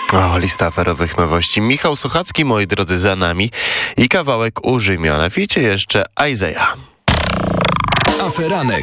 O, lista aferowych nowości. Michał Sochacki, moi drodzy, za nami i kawałek Użyj, mianowicie jeszcze Isaiah. Aferanek.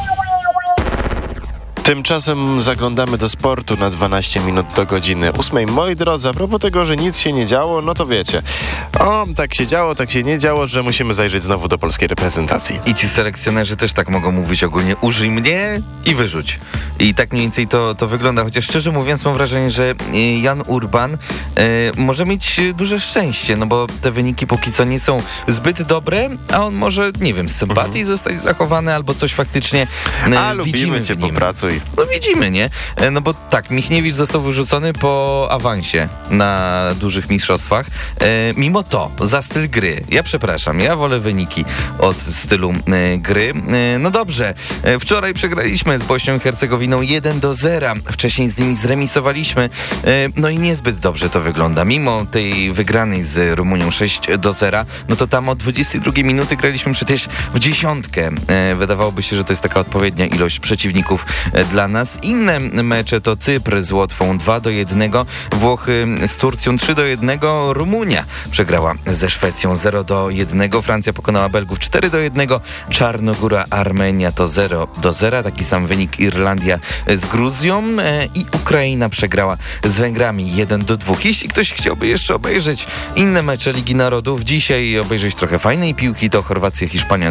Tymczasem zaglądamy do sportu na 12 minut do godziny 8. Moi drodzy, a propos tego, że nic się nie działo, no to wiecie. Tak się działo, tak się nie działo, że musimy zajrzeć znowu do polskiej reprezentacji. I ci selekcjonerzy też tak mogą mówić ogólnie. Użyj mnie i wyrzuć. I tak mniej więcej to wygląda. Chociaż szczerze mówiąc mam wrażenie, że Jan Urban może mieć duże szczęście, no bo te wyniki póki co nie są zbyt dobre, a on może, nie wiem, z sympatii zostać zachowany albo coś faktycznie lubimy cię, popracuj. No widzimy, nie? No bo tak, Michniewicz został wyrzucony po awansie na dużych mistrzostwach. Mimo to, za styl gry, ja przepraszam, ja wolę wyniki od stylu gry. No dobrze, wczoraj przegraliśmy z Bośnią i Hercegowiną 1-0. Wcześniej z nimi zremisowaliśmy. No i niezbyt dobrze to wygląda. Mimo tej wygranej z Rumunią 6-0, no to tam od 22 minuty graliśmy przecież w dziesiątkę. Wydawałoby się, że to jest taka odpowiednia ilość przeciwników dla nas. Inne mecze to Cypr z Łotwą 2-1, Włochy z Turcją 3-1, Rumunia przegrała ze Szwecją 0-1, Francja pokonała Belgów 4-1, Czarnogóra, Armenia to 0-0, taki sam wynik Irlandia z Gruzją i Ukraina przegrała z Węgrami 1-2. Jeśli ktoś chciałby jeszcze obejrzeć inne mecze Ligi Narodów, dzisiaj obejrzeć trochę fajnej piłki, to Chorwacja, Hiszpania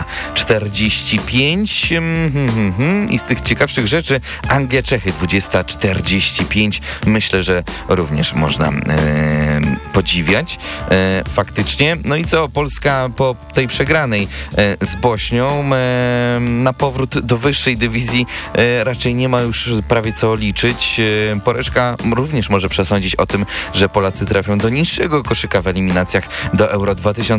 20:45 i z tych ciekawszych rzeczy Anglia, Czechy 20:45. Myślę, że również można podziwiać faktycznie. No i co? Polska po tej przegranej z Bośnią na powrót do wyższej dywizji raczej nie ma już prawie co liczyć. Poreczka również może przesądzić o tym, że Polacy trafią do niższego koszyka w eliminacjach do Euro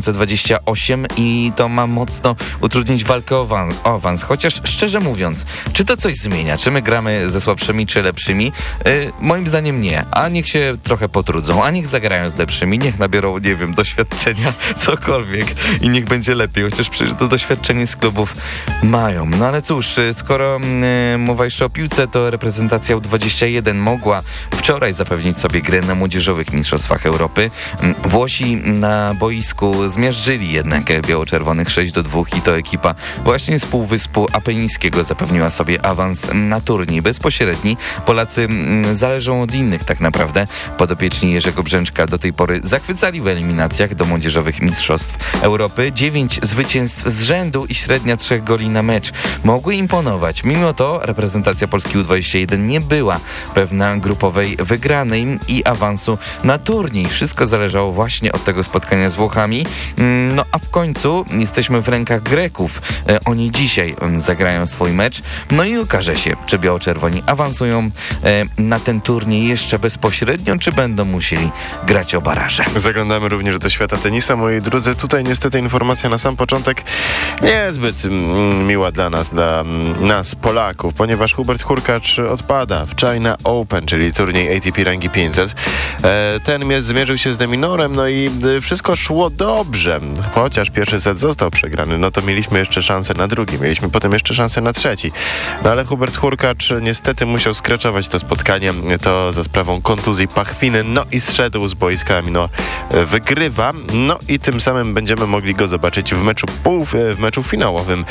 2028 i to ma mocno utrudnić walkę o awans. Chociaż szczerze mówiąc, czy to coś zmienia? Czy my gramy ze słabszymi czy lepszymi? Moim zdaniem nie. A niech się trochę potrudzą, a niech zagrają z lepszymi, niech nabiorą, nie wiem, doświadczenia, cokolwiek i niech będzie lepiej, chociaż przecież to doświadczenie z klubów mają. No ale cóż, skoro mowa jeszcze o piłce, to reprezentacja U21 mogła wczoraj zapewnić sobie grę na młodzieżowych mistrzostwach Europy. Włosi na boisku zmiażdżyli jednak biało-czerwonych 6-2 i to ekipa właśnie z Półwyspu Apenińskiego zapewniła sobie awans na turniej bezpośredni. Polacy zależą od innych tak naprawdę. Podopieczni Jerzego Brzęczka do tej pory zachwycali w eliminacjach do młodzieżowych mistrzostw Europy. 9 zwycięstw z rzędu i średnia 3 goli na mecz mogły imponować. Mimo to reprezentacja Polski U21 nie była pewna grupowej wygranej i awansu na turniej. Wszystko zależało właśnie od tego spotkania z Włochami. No a w końcu jesteśmy w rękach Greków. Oni dzisiaj zagrają swój mecz. No i okaże się, czy biało-czerwoni awansują na ten turniej jeszcze bezpośrednio, czy będą musieli grać o baraże. Zaglądamy również do świata tenisa, moi drodzy. Tutaj niestety informacja na sam początek niezbyt miła dla nas Polaków, ponieważ Hubert Hurkacz odpada w China Open, czyli turniej ATP rangi 500. Ten zmierzył się z Deminorem, no i wszystko szło dobrze, chociaż pierwszy set został przegrany, no to mieliśmy jeszcze szansę na drugi, mieliśmy potem jeszcze szansę na trzeci. No ale Hubert Hurkacz niestety musiał skreczować to spotkanie, to za sprawą kontuzji pachwiny, no i zszedł z boiska, no wygrywa, no i tym samym będziemy mogli go zobaczyć w meczu finałowym.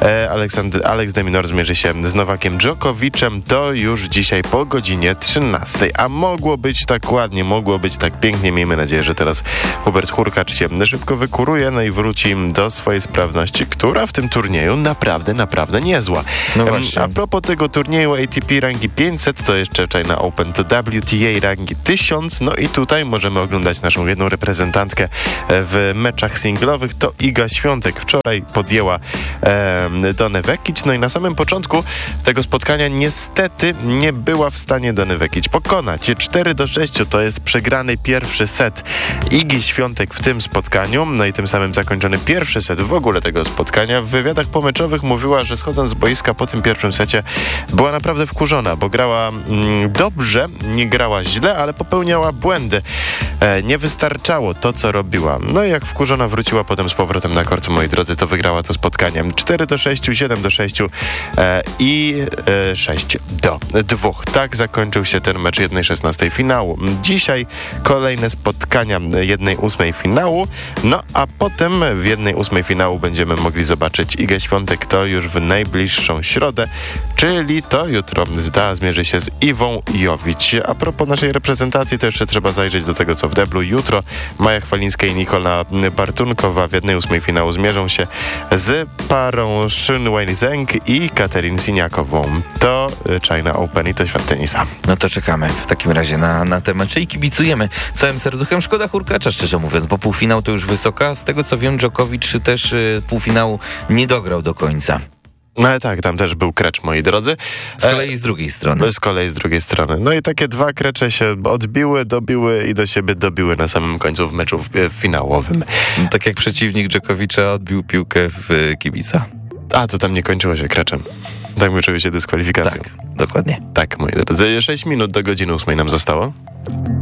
Alex de Minaur zmierzy się z Nowakiem Dżokowiczem, to już dzisiaj po godzinie 13. A mogło być tak ładnie, mogło być tak pięknie, miejmy nadzieję, że teraz Hubert Hurkacz się szybko wykuruje, no i wróci do swojej sprawności, która w tym turnieju naprawdę niezła. No właśnie. A propos tego turnieju ATP rangi 500, to jeszcze China Open to WTA rangi 1000, no i tutaj możemy oglądać naszą jedną reprezentantkę w meczach singlowych, to Iga Świątek. Wczoraj podjęła Donę Vekić, no i na samym początku tego spotkania niestety nie była w stanie Dony Vekić pokonać. 4-6 to jest przegrany pierwszy set Igi Świątek w tym spotkaniu, no i tym samym zakończony pierwszy set w ogóle tego spotkania. W wywiadach pomeczowych mówiła, że schodząc z boiska po tym pierwszym secie była naprawdę wkurzona, bo grała dobrze, nie grała źle, ale popełniała błędy. nie wystarczało to, co robiła. No i jak wkurzona wróciła potem z powrotem na kort, moi drodzy, to wygrała to spotkanie 4-6, 7-6 i 6-2. Tak zakończył się ten mecz 1/16 finału. Dzisiaj kolejne spotkania 1/8 finału, no a potem w 1/8 finału będziemy mogli zobaczyć Igę Świątek, to już w najbliższą środę, czyli to jutro zmierzy się z Iwą Jowić. A propos naszej reprezentacji, to jeszcze trzeba zajrzeć do tego, co w deblu. Jutro Maja Chwalińska i Nikola Bartunkowa w 1/8 finału zmierzą się z parą Shun Wei-Zheng i Katerin Siniakową. To China Open i to świat tenisa. No to czekamy w takim razie na te mecze i kibicujemy całym serduchem. Szkoda Hurkacza, szczerze mówiąc, bo półfinał to już wysoka. Z tego co wiem, Djokovic też półfinału nie dograł do końca. No ale tak, tam też był krecz, moi drodzy. Z kolei z drugiej strony. Z kolei z drugiej strony. No i takie dwa krecze się odbiły, dobiły i do siebie dobiły na samym końcu w meczu finałowym. No, tak jak przeciwnik Djokovicza odbił piłkę w kibica. A, to tam nie kończyło się kreczem. Tak my czuły się dyskwalifikacją. Tak, dokładnie. Tak, moi drodzy. 6 minut do godziny 8 nam zostało.